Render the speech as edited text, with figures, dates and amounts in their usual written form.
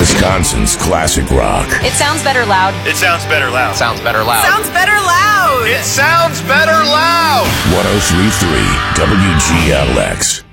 Wisconsin's classic rock. It sounds better loud. It sounds better loud. Sounds better loud. Sounds better loud. It sounds better loud. 103.3 WGLX.